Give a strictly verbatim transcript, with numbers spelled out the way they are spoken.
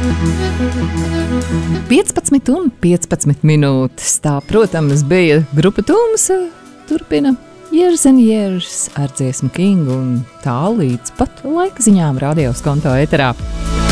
piecpadsmit un piecpadsmit minūtes. Tā, protams, bija grupa Tumsa. Turpina Years and Years ar dziesmu Kingu un tā līdz pat laika ziņām radio Skonto eterā.